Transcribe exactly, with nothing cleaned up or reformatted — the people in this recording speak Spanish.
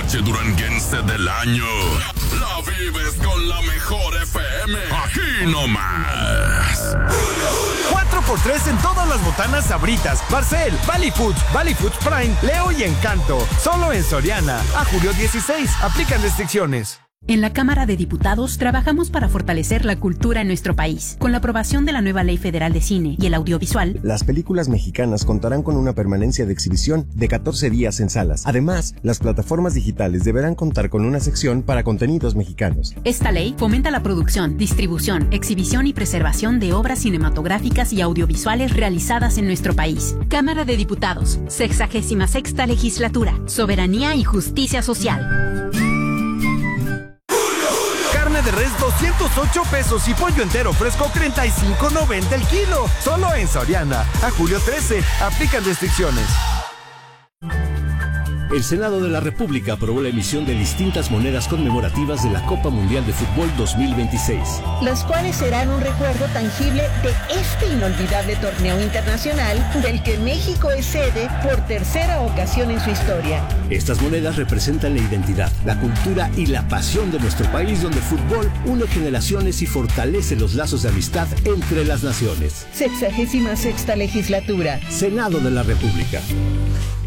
noche duranguense del año. La vives con la mejor F M. Aquí nomás. cuatro por tres en todas las botanas Sabritas, Barcel, Valley Foods, Valley Foods Prime, Leo y Encanto. Solo en Soriana. A julio dieciséis. Aplican restricciones. En la Cámara de Diputados trabajamos para fortalecer la cultura en nuestro país. Con la aprobación de la nueva Ley Federal de Cine y el Audiovisual, las películas mexicanas contarán con una permanencia de exhibición de catorce días en salas. Además, las plataformas digitales deberán contar con una sección para contenidos mexicanos. Esta ley fomenta la producción, distribución, exhibición y preservación de obras cinematográficas y audiovisuales realizadas en nuestro país. Cámara de Diputados, sexagésima sexta legislatura, soberanía y justicia social. De res doscientos ocho pesos y pollo entero fresco treinta y cinco noventa el kilo. Solo en Soriana. A julio trece. Aplican restricciones. El Senado de la República aprobó la emisión de distintas monedas conmemorativas de la Copa Mundial de Fútbol dos mil veintiséis. Las cuales serán un recuerdo tangible de este inolvidable torneo internacional del que México es sede por tercera ocasión en su historia. Estas monedas representan la identidad, la cultura y la pasión de nuestro país, donde el fútbol une generaciones y fortalece los lazos de amistad entre las naciones. Sexagésima sexta legislatura. Senado de la República.